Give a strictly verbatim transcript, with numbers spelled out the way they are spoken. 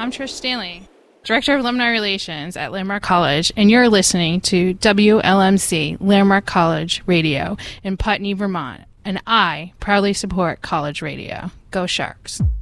I'm Trish Stanley, Director of Alumni Relations at Landmark College, and you're listening to W L M C, Landmark College Radio in Putney, Vermont, and I proudly support college radio. Go Sharks!